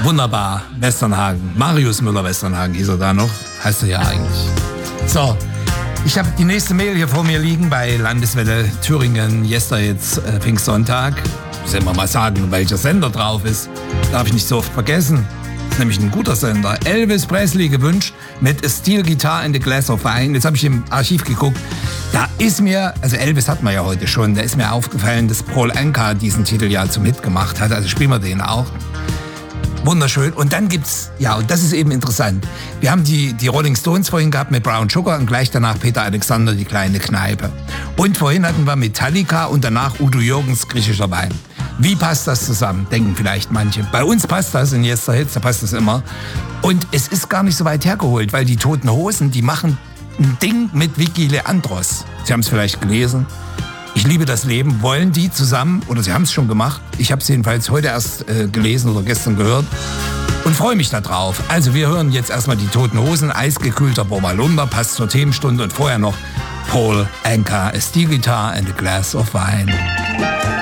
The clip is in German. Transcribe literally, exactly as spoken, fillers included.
Wunderbar, Westernhagen. Marius Müller-Westernhagen hieß er da noch. Heißt er ja eigentlich. So, ich habe die nächste Mail hier vor mir liegen bei Landeswelle Thüringen. Gestern jetzt äh, Pfingstsonntag. Sollen wir mal sagen, welcher Sender drauf ist. Darf ich nicht so oft vergessen. Ist nämlich ein guter Sender. Elvis Presley gewünscht mit A Steel Guitar and a Glass of Wine. Jetzt habe ich im Archiv geguckt. Da ist mir, also Elvis hat man ja heute schon, da ist mir aufgefallen, dass Paul Anka diesen Titel ja zum Hit gemacht hat. Also spielen wir den auch. Wunderschön. Und dann gibt's, ja, und das ist eben interessant. Wir haben die, die Rolling Stones vorhin gehabt mit Brown Sugar und gleich danach Peter Alexander, die kleine Kneipe. Und vorhin hatten wir Metallica und danach Udo Jürgens, griechischer Wein. Wie passt das zusammen, denken vielleicht manche. Bei uns passt das in Yester Hits, da passt das immer. Und es ist gar nicht so weit hergeholt, weil die Toten Hosen, die machen ein Ding mit Vicky Leandros. Sie haben es vielleicht gelesen. Ich liebe das Leben. Wollen die zusammen, oder sie haben es schon gemacht, ich habe es jedenfalls heute erst äh, gelesen oder gestern gehört und freue mich da drauf. Also wir hören jetzt erstmal die Toten Hosen, eisgekühlter Bommerlunder, passt zur Themenstunde und vorher noch Paul Anka, A Steel Guitar and a Glass of Wine.